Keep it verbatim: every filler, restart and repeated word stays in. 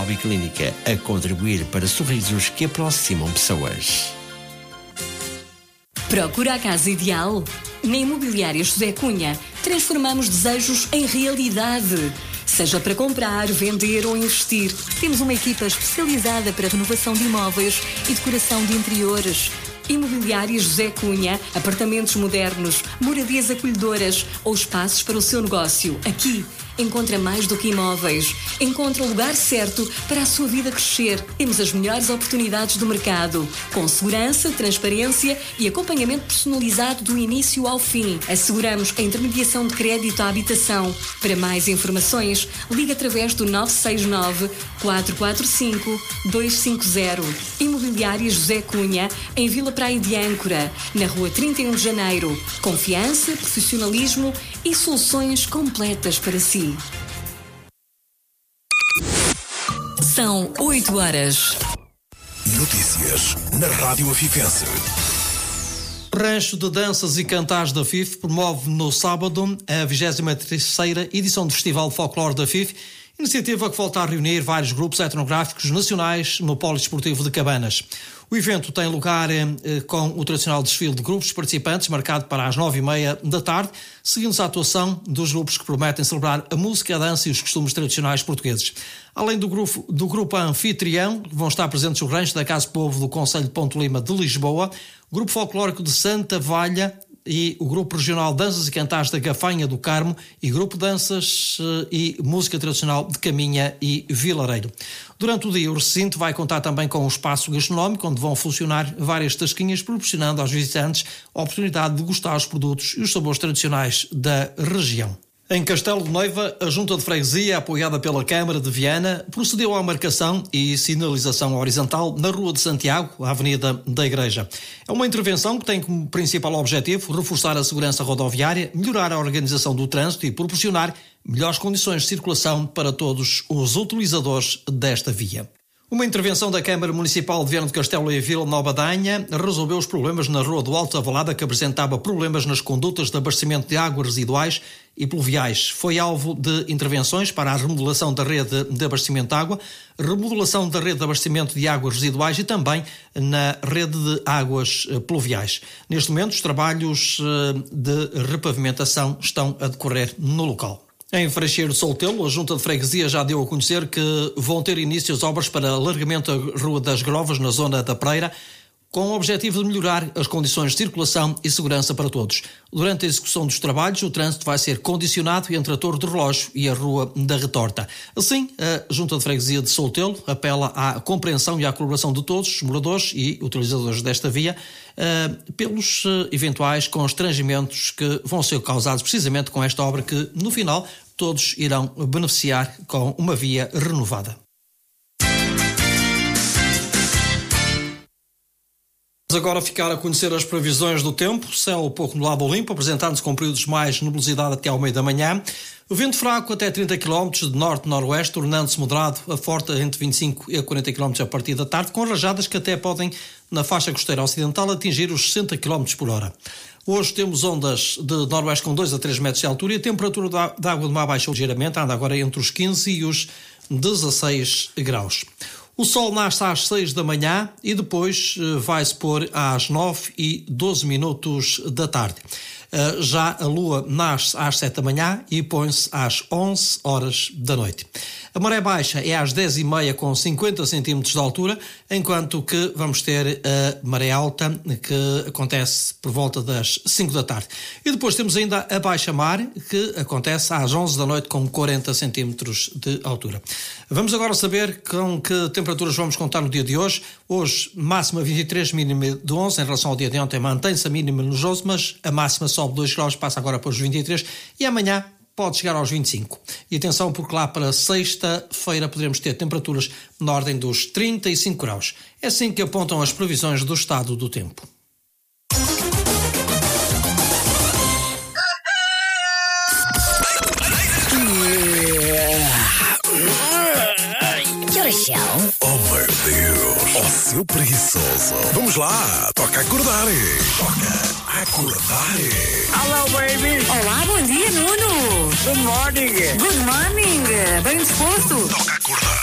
Mobiclínica, a contribuir para sorrisos que aproximam pessoas. Procura a casa ideal? Na Imobiliária José Cunha, transformamos desejos em realidade. Seja para comprar, vender ou investir, temos uma equipa especializada para renovação de imóveis e decoração de interiores. Imobiliária José Cunha, apartamentos modernos, moradias acolhedoras ou espaços para o seu negócio. Aqui encontra mais do que imóveis. Encontra o lugar certo para a sua vida crescer. Temos as melhores oportunidades do mercado, com segurança, transparência e acompanhamento personalizado do início ao fim. Asseguramos a intermediação de crédito à habitação. Para mais informações, ligue através do nove seis nove, quatro quatro cinco, dois cinco zero. Imobiliária José Cunha, em Vila Praia de Âncora, na Rua trinta e um de Janeiro. Confiança, profissionalismo e soluções completas para si. São oito horas. Notícias na Rádio Afifense. Rancho de Danças e Cantares da F I F promove no sábado a vigésima terceira edição do Festival Folclore da F I F, iniciativa que volta a reunir vários grupos etnográficos nacionais no Polo Desportivo de Cabanas. O evento tem lugar eh, com o tradicional desfile de grupos participantes, marcado para as nove e meia da tarde, seguindo-se a atuação dos grupos que prometem celebrar a música, a dança e os costumes tradicionais portugueses. Além do grupo, do grupo anfitrião, vão estar presentes o Rancho da Casa Povo do Concelho de Ponte Lima de Lisboa, o Grupo Folclórico de Santa Valha e o Grupo Regional Danças e Cantares da Gafanha do Carmo e Grupo Danças e Música Tradicional de Caminha e Vilareiro. Durante o dia, o recinto vai contar também com um espaço gastronómico onde vão funcionar várias tasquinhas, proporcionando aos visitantes a oportunidade de gustar os produtos e os sabores tradicionais da região. Em Castelo de Noiva, a Junta de Freguesia, apoiada pela Câmara de Viana, procedeu à marcação e sinalização horizontal na Rua de Santiago, a Avenida da Igreja. É uma intervenção que tem como principal objetivo reforçar a segurança rodoviária, melhorar a organização do trânsito e proporcionar melhores condições de circulação para todos os utilizadores desta via. Uma intervenção da Câmara Municipal de Viana do Castelo e Vila Nova de Anha resolveu os problemas na Rua do Alto Avalada, que apresentava problemas nas condutas de abastecimento de águas residuais e pluviais. Foi alvo de intervenções para a remodelação da rede de abastecimento de água, remodelação da rede de abastecimento de águas residuais e também na rede de águas pluviais. Neste momento, os trabalhos de repavimentação estão a decorrer no local. Em Freixeiro de Soltelo, a Junta de Freguesia já deu a conhecer que vão ter início as obras para alargamento da Rua das Grovas, na zona da Preira, com o objetivo de melhorar as condições de circulação e segurança para todos. Durante a execução dos trabalhos, o trânsito vai ser condicionado entre a Torre do Relógio e a Rua da Retorta. Assim, a Junta de Freguesia de Soltelo apela à compreensão e à colaboração de todos os moradores e utilizadores desta via uh, pelos uh, eventuais constrangimentos que vão ser causados precisamente com esta obra que, no final, todos irão beneficiar com uma via renovada. Vamos agora ficar a conhecer as previsões do tempo. Céu pouco nublado ou limpo, apresentando-se com períodos de mais nebulosidade até ao meio da manhã. O vento fraco até trinta quilómetros de norte-noroeste, tornando-se moderado a forte entre vinte e cinco e quarenta quilómetros a partir da tarde, com rajadas que até podem, na faixa costeira ocidental, atingir os sessenta quilómetros por hora. Hoje temos ondas de noroeste com dois a três metros de altura e a temperatura da água do mar baixou ligeiramente, anda agora entre os quinze e os dezasseis graus. O sol nasce às seis da manhã e depois vai-se pôr às nove e doze minutos da tarde. Já a lua nasce às sete da manhã e põe-se às onze horas da noite. A maré baixa é às dez e meia com cinquenta centímetros de altura, enquanto que vamos ter a maré alta, que acontece por volta das cinco da tarde. E depois temos ainda a baixa mar, que acontece às onze da noite com quarenta centímetros de altura. Vamos agora saber com que temperaturas vamos contar no dia de hoje. Hoje, máxima vinte e três, mínima de onze. Em relação ao dia de ontem, mantém-se a mínima nos onze, mas a máxima sobe dois graus, passa agora para os vinte e três. E amanhã pode chegar aos vinte e cinco. E atenção, porque lá para sexta-feira poderemos ter temperaturas na ordem dos trinta e cinco graus. É assim que apontam as previsões do estado do tempo. Que horas são? Oh meu Deus, oh seu preguiçoso. Vamos lá, toca acordar. Toca acordar. Hello, baby. Olá, bom dia, Nuno. Good morning. Good morning. Bem disposto? Toca acordar.